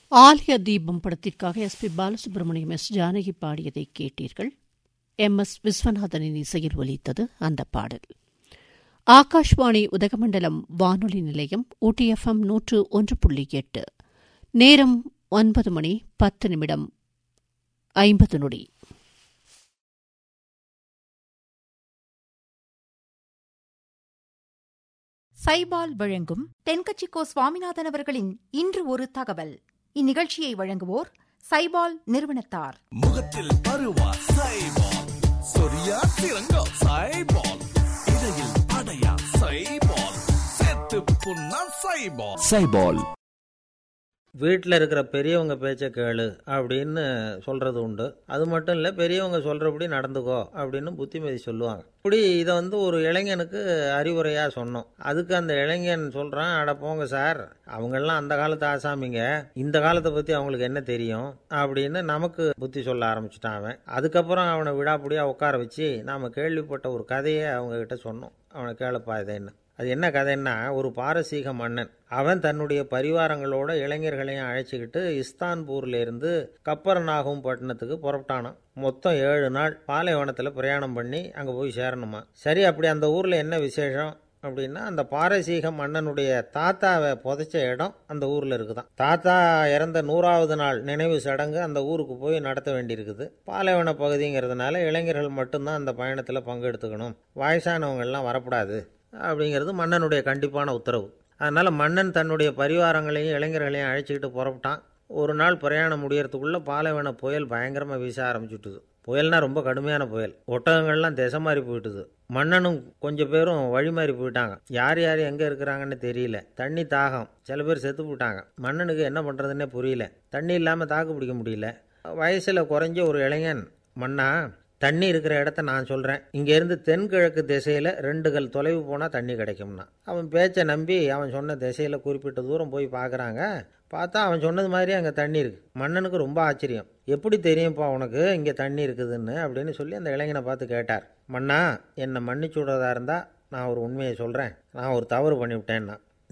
ஆலய தீபம் படத்திற்காக S. B. Balasubramaniam, S. Janaki பாடியதை கேட்டீர்கள். எம்.எஸ். விஸ்வநாதனின் இசையில் ஒலித்தது அந்த பாடல். ஆகாஷ்வாணி உதகமண்டலம் வானொலி நிலையம், ஊட்டி FM 101.8. நேரம் 9:10:50. சைபால் வழங்கும் தென்கட்சிக்கோ சுவாமிநாதன் அவர்களின் இன்று ஒரு தகவல். இந்நிகழ்ச்சியை வழங்குவோர் சைபால் நிறுவனத்தார். முகத்தில் பருவா சைபால், சொரியா சிறங்கா சைபால், இடையில் அடையா சைபால், செத்து புண்ணா சைபால். சைபால். வீட்டில் இருக்கிற பெரியவங்க பேச்ச கேளு அப்படின்னு சொல்கிறது உண்டு. அது மட்டும் இல்லை, பெரியவங்க சொல்கிறபடி நடந்துக்கோ அப்படின்னு புத்திமதி சொல்லுவாங்க. இப்படி இதை ஒரு இளைஞனுக்கு அறிவுரையாக சொன்னோம். அதுக்கு அந்த இளைஞன் சொல்கிறான், அட போங்க சார், அவங்கெல்லாம் அந்த காலத்து ஆசாமிங்க, இந்த காலத்தை பற்றி அவங்களுக்கு என்ன தெரியும் அப்படின்னு நமக்கு புத்தி சொல்ல ஆரம்பிச்சுட்டான் அவன். அதுக்கப்புறம் அவனை விடாப்பிடியாக உட்கார வச்சு நாம் கேள்விப்பட்ட ஒரு கதையை அவங்கக்கிட்ட சொன்னோம். அவனை கேளுப்பா இதைன்னு. அது என்ன கதைன்னா, ஒரு பாரசீக மன்னன் அவன் தன்னுடைய பரிவாரங்களோட இளைஞர்களையும் அழைச்சிக்கிட்டு இஸ்தான்பூர்லேருந்து கப்பர்நாகும் பட்டணத்துக்கு புறப்பட்டானான். மொத்தம் 7 நாள் பாலைவனத்தில் பிரயாணம் பண்ணி அங்கே போய் சேரணுமா. சரி, அப்படி அந்த ஊரில் என்ன விசேஷம் அப்படின்னா, அந்த பாரசீக மன்னனுடைய தாத்தாவை புதைச்ச இடம் அந்த ஊரில் இருக்குதான். தாத்தா இறந்த 100வது நாள் நினைவு சடங்கு அந்த ஊருக்கு போய் நடத்த வேண்டியிருக்குது. பாலைவன பகுதிங்கிறதுனால இளைஞர்கள் மட்டும்தான் அந்த பயணத்தில் பங்கெடுத்துக்கணும், வயசானவங்கள்லாம் வரக்கூடாது அப்படிங்கிறது மன்னனுடைய கண்டிப்பான உத்தரவு. அதனால் மன்னன் தன்னுடைய பரிவாரங்களையும் இளைஞர்களையும் அழைச்சிக்கிட்டு புறப்பட்டான். ஒரு நாள் பிரயாணம் முடியறதுக்குள்ளே பாலைவன புயல் பயங்கரமாக வீச ஆரம்பிச்சுட்டுது. புயல்னா ரொம்ப கடுமையான புயல். ஒட்டகங்கள்லாம் திசை மாறி போயிட்டுது. மன்னனும் கொஞ்சம் பேரும் வழி மாறி போயிட்டாங்க. யார் யார் எங்கே இருக்கிறாங்கன்னு தெரியல. தண்ணி தாகம், சில பேர் செத்து போயிட்டாங்க. மன்னனுக்கு என்ன பண்ணுறதுன்னே புரியல. தண்ணி இல்லாமல் தாக்கு பிடிக்க முடியல. வயசில் குறைஞ்ச ஒரு இளைஞன், மன்னா தண்ணி இருக்கிற இடத்த நான் சொல்கிறேன், இங்கேருந்து தென்கிழக்கு திசையில் 2 கல் தொலைவு போனால் தண்ணி கிடைக்கும்னா. அவன் பேச்சை நம்பி அவன் சொன்ன திசையில் குறிப்பிட்ட தூரம் போய் பார்க்குறாங்க. பார்த்தா அவன் சொன்னது மாதிரி அங்கே தண்ணி இருக்குது. மன்னனுக்கு ரொம்ப ஆச்சரியம். எப்படி தெரியும்ப்பா உனக்கு இங்கே தண்ணி இருக்குதுன்னு அப்படின்னு சொல்லி அந்த இளைஞனை பார்த்து கேட்டார். மன்னா, என்னை மன்னிச்சு விடுறதா இருந்தால் நான் ஒரு உண்மையை சொல்கிறேன். நான் ஒரு தவறு பண்ணிவிட்டேன்னா.